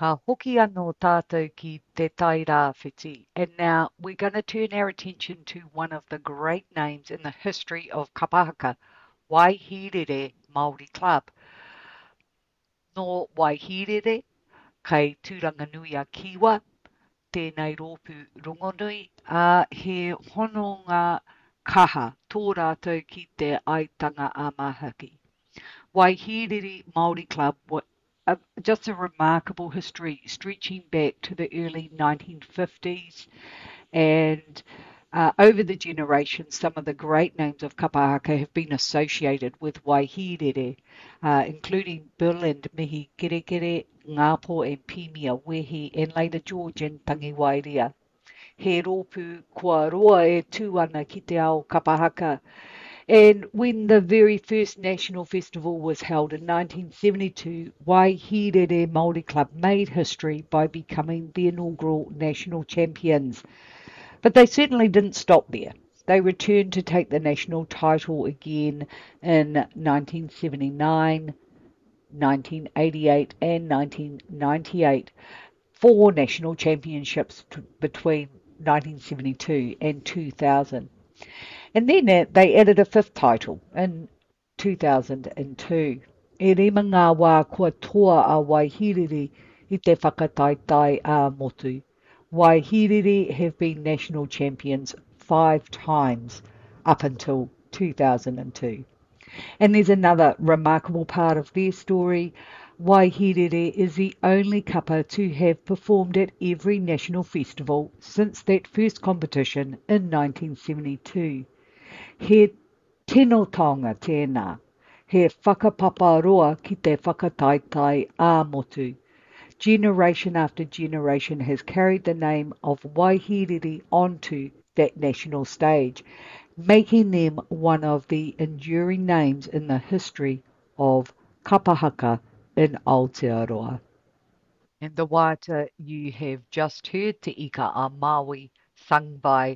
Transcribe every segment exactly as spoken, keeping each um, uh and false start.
Ka hoki anō tātou ki te tai rāwhiti. And now we're going to turn our attention to one of the great names in the history of Kapahaka, Waihirere Māori Club. No Waihirere, kei Tūranganui a Kiwa, tēnei rōpū rongonui, a he hononga kaha tō rātou ki te aitanga a Mahaki. Waihirere Māori Club, what, uh, just a remarkable history stretching back to the early nineteen fifties, and uh, over the generations, some of the great names of Kapahaka have been associated with Waihirere, uh, including Bill and Mihi Kerekere, Ngāpo and Pimia Wehi, and later George and Tangi Wairia. He rōpū kua roa e tū ana ki te ao Kapahaka. And when the very first national festival was held in nineteen seventy-two, Waihirere Māori Club made history by becoming the inaugural national champions. But they certainly didn't stop there. They returned to take the national title again in nineteen seventy-nine, nineteen eighty-eight and nineteen ninety-eight, four national championships t- between nineteen seventy-two and two thousand. And then they added a fifth title in two thousand two. E rima ngā wā kua toa a Waihirere i te whakataetai a motu. Waihirere have been national champions five times up until two thousand two. And there's another remarkable part of their story. Waihirere is the only kapa to have performed at every national festival since that first competition in nineteen seventy-two. He tino taonga tēnā. He whakapaparoa ki te whakataetai a motu. Generation after generation has carried the name of Waihirere onto that national stage, making them one of the enduring names in the history of Kapahaka in Aotearoa. In the wāta you have just heard Te Ika a Māui, sung by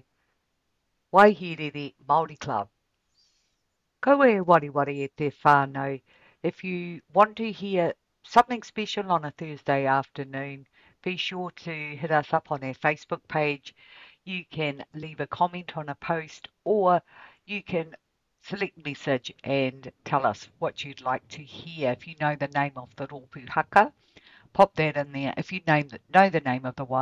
Waihirere Māori Club. Ko e wari wari e te whānau. If you want to hear something special on a Thursday afternoon, be sure to hit us up on our Facebook page. You can leave a comment on a post, or you can select message and tell us what you'd like to hear. If you know the name of the rōpū haka, pop that in there. If you name the, know the name of the